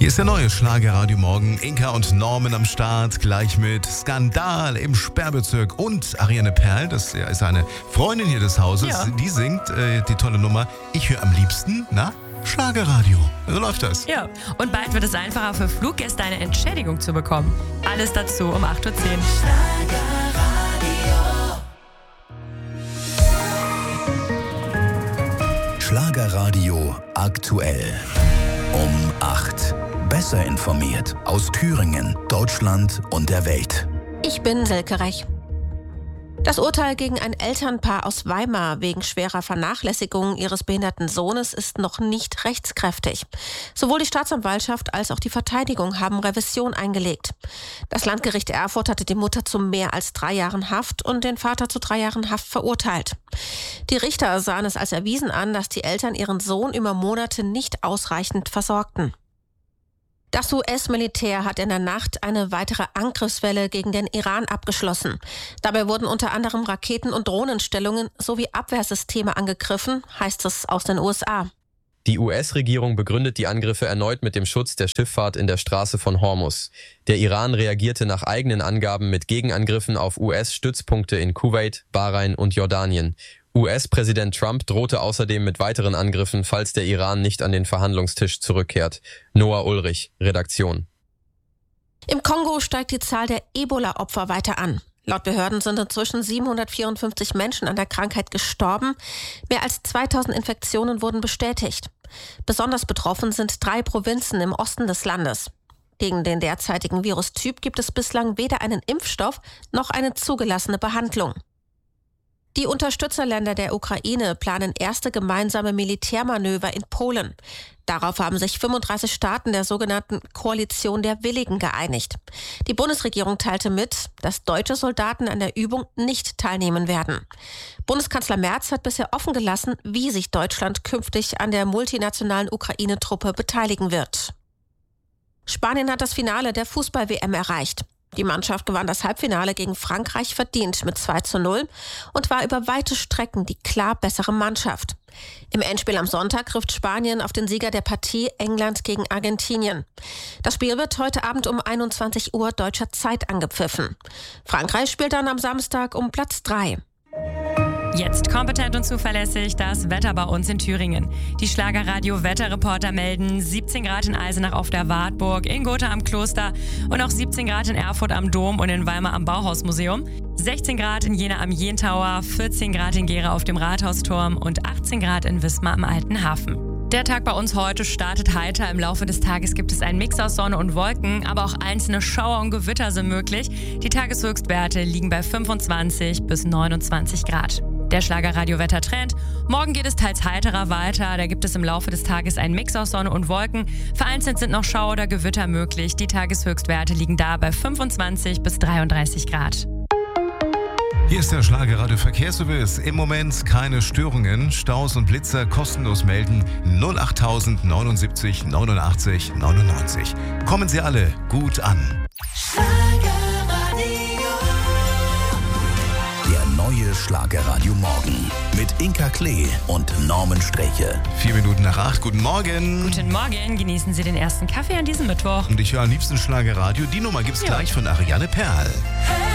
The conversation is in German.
Hier ist der neue Schlagerradio Morgen. Inka und Norman am Start, gleich mit Skandal im Sperrbezirk und Ariane Perl, das ist eine Freundin hier des Hauses, Die singt die tolle Nummer Ich höre am liebsten, Schlagerradio. So läuft das. Ja, und bald wird es einfacher für Fluggäste eine Entschädigung zu bekommen. Alles dazu um 8.10 Uhr. Schlagerradio aktuell. Um 8. Besser informiert aus Thüringen, Deutschland und der Welt. Ich bin Silke Rech. Das Urteil gegen ein Elternpaar aus Weimar wegen schwerer Vernachlässigung ihres behinderten Sohnes ist noch nicht rechtskräftig. Sowohl die Staatsanwaltschaft als auch die Verteidigung haben Revision eingelegt. Das Landgericht Erfurt hatte die Mutter zu mehr als 3 Jahren Haft und den Vater zu 3 Jahren Haft verurteilt. Die Richter sahen es als erwiesen an, dass die Eltern ihren Sohn über Monate nicht ausreichend versorgten. Das US-Militär hat in der Nacht eine weitere Angriffswelle gegen den Iran abgeschlossen. Dabei wurden unter anderem Raketen- und Drohnenstellungen sowie Abwehrsysteme angegriffen, heißt es aus den USA. Die US-Regierung begründet die Angriffe erneut mit dem Schutz der Schifffahrt in der Straße von Hormuz. Der Iran reagierte nach eigenen Angaben mit Gegenangriffen auf US-Stützpunkte in Kuwait, Bahrain und Jordanien. US-Präsident Trump drohte außerdem mit weiteren Angriffen, falls der Iran nicht an den Verhandlungstisch zurückkehrt. Noah Ulrich, Redaktion. Im Kongo steigt die Zahl der Ebola-Opfer weiter an. Laut Behörden sind inzwischen 754 Menschen an der Krankheit gestorben. Mehr als 2000 Infektionen wurden bestätigt. Besonders betroffen sind 3 Provinzen im Osten des Landes. Gegen den derzeitigen Virustyp gibt es bislang weder einen Impfstoff noch eine zugelassene Behandlung. Die Unterstützerländer der Ukraine planen erste gemeinsame Militärmanöver in Polen. Darauf haben sich 35 Staaten der sogenannten Koalition der Willigen geeinigt. Die Bundesregierung teilte mit, dass deutsche Soldaten an der Übung nicht teilnehmen werden. Bundeskanzler Merz hat bisher offen gelassen, wie sich Deutschland künftig an der multinationalen Ukraine-Truppe beteiligen wird. Spanien hat das Finale der Fußball-WM erreicht. Die Mannschaft gewann das Halbfinale gegen Frankreich verdient mit 2:0 und war über weite Strecken die klar bessere Mannschaft. Im Endspiel am Sonntag trifft Spanien auf den Sieger der Partie England gegen Argentinien. Das Spiel wird heute Abend um 21 Uhr deutscher Zeit angepfiffen. Frankreich spielt dann am Samstag um Platz 3. Jetzt kompetent und zuverlässig das Wetter bei uns in Thüringen. Die Schlagerradio-Wetterreporter melden 17 Grad in Eisenach auf der Wartburg, in Gotha am Kloster und auch 17 Grad in Erfurt am Dom und in Weimar am Bauhausmuseum. 16 Grad in Jena am Jentauer, 14 Grad in Gera auf dem Rathausturm und 18 Grad in Wismar am Alten Hafen. Der Tag bei uns heute startet heiter. Im Laufe des Tages gibt es einen Mix aus Sonne und Wolken, aber auch einzelne Schauer und Gewitter sind möglich. Die Tageshöchstwerte liegen bei 25 bis 29 Grad. Der Schlagerradio-Wettertrend. Morgen geht es teils heiterer weiter. Da gibt es im Laufe des Tages einen Mix aus Sonne und Wolken. Vereinzelt sind noch Schauer oder Gewitter möglich. Die Tageshöchstwerte liegen da bei 25 bis 33 Grad. Hier ist der Schlagerradio Verkehrsservice. Im Moment keine Störungen. Staus und Blitzer kostenlos melden 08000 79 89 99. Kommen Sie alle gut an. Der neue Schlagerradio Morgen mit Inka Klee und Norman Streche. 4 Minuten nach 8. Guten Morgen. Guten Morgen. Genießen Sie den ersten Kaffee an diesem Mittwoch. Und ich höre am liebsten Schlagerradio. Die Nummer gibt's gleich von Ariane Perl.